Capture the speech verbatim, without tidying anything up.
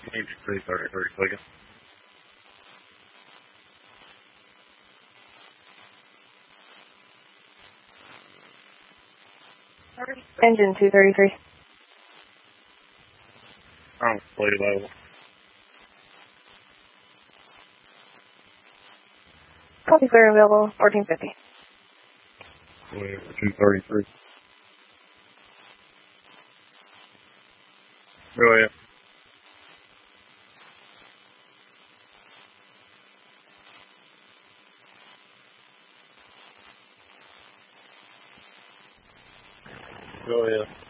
Engine two thirty-three, please. Engine two thirty-three. I'm fully available. Copy, clear available, fourteen fifty. Wait, two thirty-three. Go ahead. Go ahead.